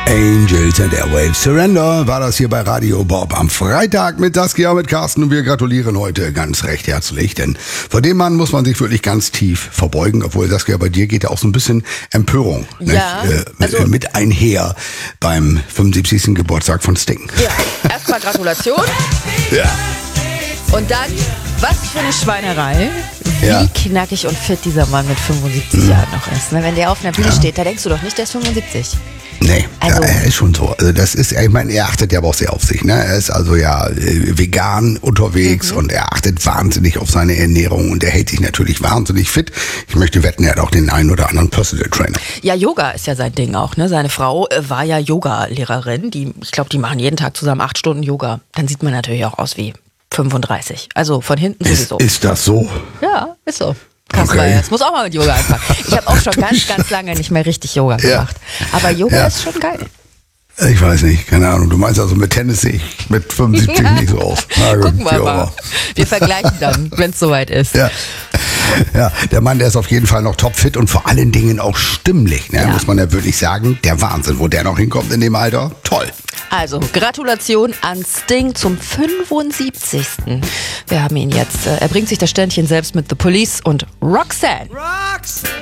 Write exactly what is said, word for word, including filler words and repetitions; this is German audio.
Angels and Airwaves Surrender war das hier bei Radio Bob am Freitag mit Saskia, mit Carsten, und wir gratulieren heute ganz recht herzlich, denn vor dem Mann muss man sich wirklich ganz tief verbeugen, obwohl Saskia, bei dir geht ja auch so ein bisschen Empörung ja, äh, also, mit einher beim fünfundsiebzigsten Geburtstag von Sting. Ja, erstmal Gratulation. Ja. Und dann, was für eine Schweinerei, wie ja. knackig und fit dieser Mann mit fünfundsiebzig mhm. Jahren noch ist. Wenn der auf einer Bühne ja. steht, da denkst du doch nicht, der ist fünfundsiebzig. Nee, also, ja, er ist schon so. Also das ist, ich meine, er achtet ja aber auch sehr auf sich. Ne? Er ist also ja vegan unterwegs mhm. und er achtet wahnsinnig auf seine Ernährung und er hält sich natürlich wahnsinnig fit. Ich möchte wetten, er hat auch den einen oder anderen Personal Trainer. Ja, Yoga ist ja sein Ding auch. Ne? Seine Frau äh, war ja Yoga-Lehrerin. Die, ich glaube, die machen jeden Tag zusammen acht Stunden Yoga. Dann sieht man natürlich auch aus wie fünfunddreißig. Also von hinten sowieso. Ist, ist das so? Ja, ist so. Okay. Das muss auch mal mit Yoga anfangen. Ich habe auch schon ganz, ganz lange nicht mehr richtig Yoga gemacht. Ja. Aber Yoga ja. ist schon geil. Ich weiß nicht, keine Ahnung. Du meinst also, mit Tennis sehe ich mit fünfundsiebzig ja. nicht so aus. Na, gucken wir mal. Wir vergleichen dann, wenn es soweit ist. Ja. Ja, der Mann, der ist auf jeden Fall noch topfit und vor allen Dingen auch stimmlich. Ne? Ja. Muss man ja wirklich sagen, der Wahnsinn, wo der noch hinkommt in dem Alter. Toll. Also, Gratulation an Sting zum fünfundsiebzigsten Wir haben ihn jetzt. Äh, er bringt sich das Ständchen selbst mit The Police und Roxanne. Roxanne.